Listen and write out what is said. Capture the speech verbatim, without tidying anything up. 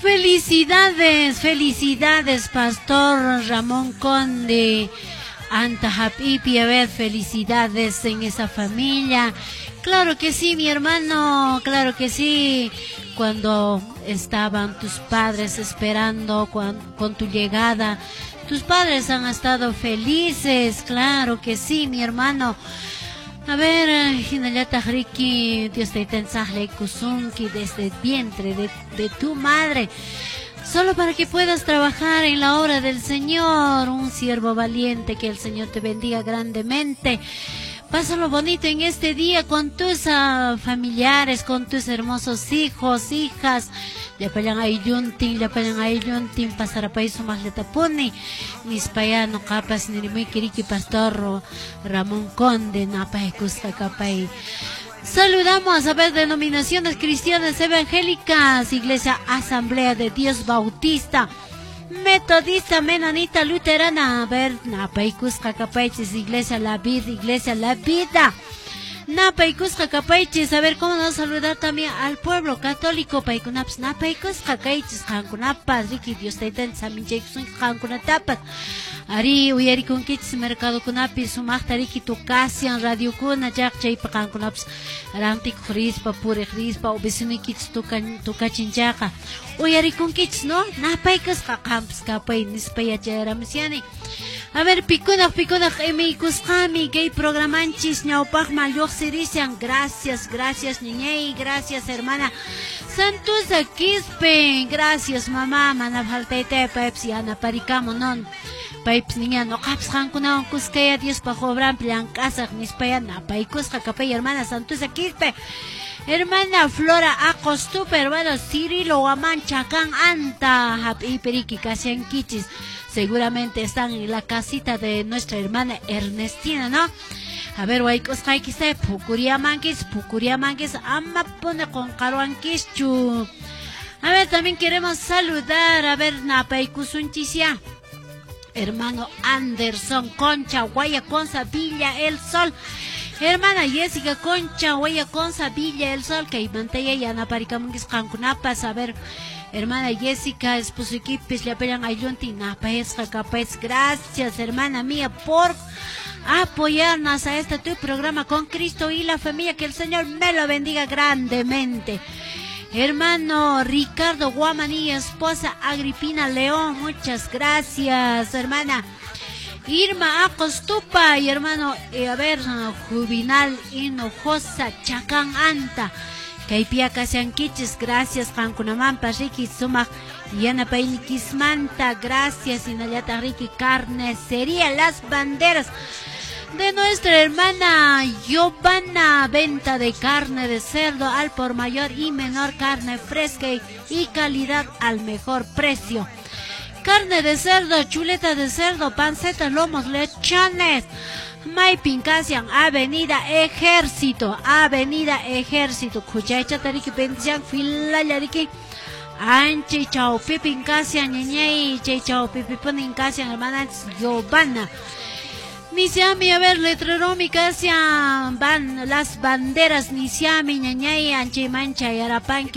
Felicidades, felicidades, Pastor Ramón Conde. Anta Hapipi, a ver, felicidades en esa familia. Claro que sí, mi hermano, claro que sí. Cuando estaban tus padres esperando con, con tu llegada, tus padres han estado felices, claro que sí, mi hermano. A ver, Hinayata Riki, Dios te tensahle kusunki desde el vientre de, de tu madre. Solo para que puedas trabajar en la obra del Señor, un siervo valiente, que el Señor te bendiga grandemente. Pásalo bonito en este día con tus uh, familiares, con tus hermosos hijos, hijas. Ya payan ahí yuntin, ya payan ahí yuntin, pasar a país más letapuni. Mis payano capas, ni muy querido Pastor Ramón Conde, napay cusca capay. Saludamos a ver denominaciones cristianas evangélicas, Iglesia Asamblea de Dios Bautista, Metodista, Menonita, Luterana, a ver, Napaikus Cacapaiches, Iglesia La Vida, Iglesia La Vida, Napaikus Cacapaiches, a ver cómo nos saludar también al pueblo católico, Paikunaps, Napaikus Cacaiches, Hankunapas, Riki, Dios te den, Saminjeksun, Hankunatapas. Ari uyari con kits mercado kunapi sumachtariki tu kasian radio kuna jak chay pakan kunaps rantik khrispa pure khrispa obesini kits tu kan tu kachinjaka uyari con kits no napaikas kakamps kapay nispaya jera misiani. A ver, picunak, picunak, emeikus kami, gay programanchis, ñaupaj malyok sirisian. Gracias, gracias, niñey, gracias, hermana. Santuza Quispe, gracias, mamá, manabhaltete, pepsi, ana paricamo, non. Paips niña, no caps, hankuna, un cuscaya, dios pajobran, plan casa, nispaya, napaikus, kakapay, hermana, Santuza Quispe. Hermana Flora Acostupe, hermano Cirilo, Guamán, Chacán, Anta, Hapi, Periqui, Casian Kichis. Seguramente están en la casita de nuestra hermana Ernestina, ¿no? A ver, Waikos Haikise, Pucuria Manquis, Pucuria Manquis, Ama pone con Caruanquischu. A ver, también queremos saludar, a ver, Napaikusunchisia. Hermano Anderson Concha, Guayaconza, Villa El Sol. Hermana Jessica Concha, Guayaconza, Villa El Sol, que imantaya ya Naparicamunguis Cancunapas, a ver. Hermana Jessica, esposo equipes, le apelan a Yuntina, Paesca, Capaz. Gracias, hermana mía, por apoyarnos a este tu programa con Cristo y la familia. Que el Señor me lo bendiga grandemente. Hermano Ricardo Guamaní, esposa Agripina León, muchas gracias, hermana. Irma Acostupa y hermano, eh, a ver, Juvinal Hinojosa, Chacán Anta. Kaipia Kasianquiches, gracias, Hankunamampa, Ricky Sumak, Yana Pailikismanta, gracias, Inayata Ricky Carnicería Las Banderas de nuestra hermana Giovanna, venta de carne de cerdo al por mayor y menor, carne fresca y calidad al mejor precio. Carne de cerdo, chuleta de cerdo, panceta, lomos, lechones. Maipincasian, Avenida Ejército, Avenida Ejército, Cuchacha Tariki Pensian, Filayariki, Anchi Chau Pipincasian, Ñeñey, Che Chau Pipincasian, hermana Giovanna. Nisiami, a ver, letrero mi casian, van las banderas, Nisiami, Ñeñey, Anchi Mancha y Arapanqui.